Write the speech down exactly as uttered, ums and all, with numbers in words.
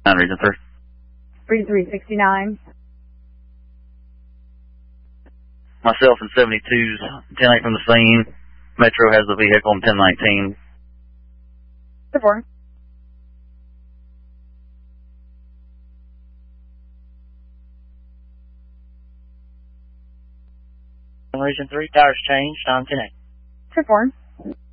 nine Region three. Region three sixty-nine. Myself and seventy-two's ten eight from the scene. Metro has the vehicle in ten nineteen. Four. Region three, tires changed on ten eight. Four.